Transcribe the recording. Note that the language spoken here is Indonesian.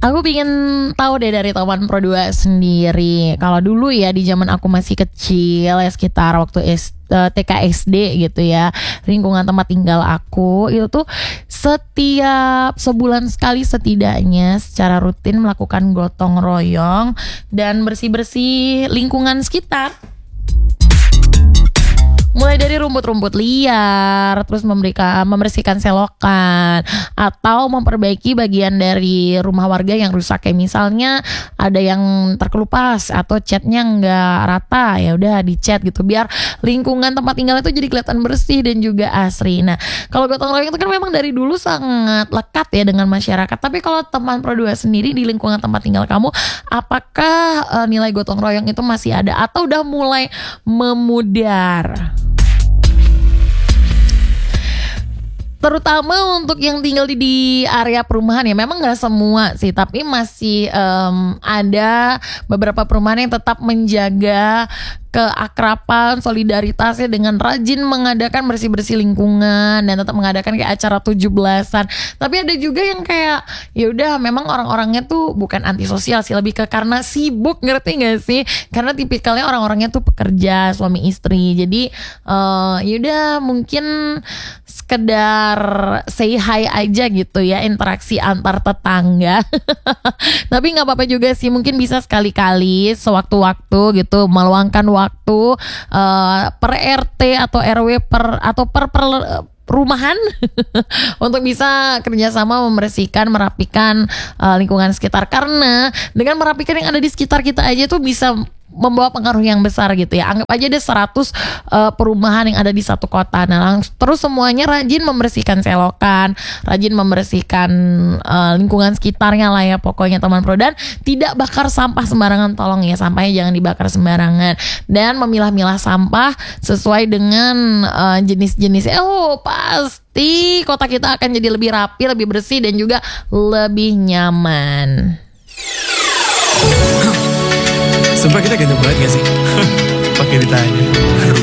Aku pengen tahu deh dari teman Pro 2 sendiri. Kalau dulu ya di zaman aku masih kecil ya, sekitar waktu TK SD gitu ya, lingkungan tempat tinggal aku itu tuh setiap sebulan sekali setidaknya secara rutin melakukan gotong royong dan bersih-bersih lingkungan sekitar. Mulai dari rumput-rumput liar, terus membersihkan selokan, atau memperbaiki bagian dari rumah warga yang rusak, kayak misalnya ada yang terkelupas atau catnya nggak rata, ya udah dicat gitu biar lingkungan tempat tinggal itu jadi kelihatan bersih dan juga asri. Nah, kalau gotong royong itu kan memang dari dulu sangat lekat ya dengan masyarakat. Tapi kalau teman Pro 2 sendiri di lingkungan tempat tinggal kamu, apakah nilai gotong royong itu masih ada atau udah mulai memudar? Terutama untuk yang tinggal di area perumahan ya, memang gak semua sih, tapi masih ada beberapa perumahan yang tetap menjaga keakraban, solidaritasnya dengan rajin mengadakan bersih-bersih lingkungan dan tetap mengadakan kayak acara 17-an. Tapi ada juga yang kayak ya udah memang orang-orangnya tuh bukan antisosial sih, lebih ke karena sibuk, ngerti gak sih? Karena tipikalnya orang-orangnya tuh pekerja, suami istri. Jadi ya udah mungkin sekedar say hi aja gitu ya, interaksi antar tetangga. Tapi nggak apa-apa juga sih, mungkin bisa sekali-kali sewaktu-waktu gitu meluangkan waktu per RT atau RW per perumahan untuk bisa kerjasama membersihkan, merapikan lingkungan sekitar. Karena dengan merapikan yang ada di sekitar kita aja tuh bisa membawa pengaruh yang besar gitu ya. Anggap aja ada 100 perumahan yang ada di satu kota. Nah, terus semuanya rajin membersihkan selokan, rajin membersihkan lingkungan sekitarnya lah ya pokoknya teman Pro. Dan tidak bakar sampah sembarangan, tolong ya, sampahnya jangan dibakar sembarangan. Dan memilah-milah sampah sesuai dengan jenis-jenisnya. Pasti kota kita akan jadi lebih rapi, lebih bersih dan juga lebih nyaman. Sumpah kita ganteng banget gak sih? Pakai ditanya.